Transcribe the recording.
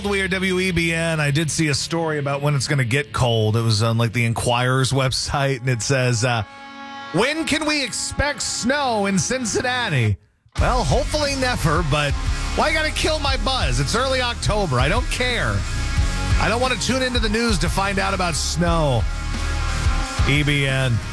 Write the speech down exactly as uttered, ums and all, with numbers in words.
cold we are, W E B N. I did see a story about when it's going to get cold. It was on like the Enquirer's website, and it says, uh, when can we expect snow in Cincinnati? Well, hopefully never, but why got to kill my buzz? It's early October. I don't care. I don't want to tune into the news to find out about snow. E B N.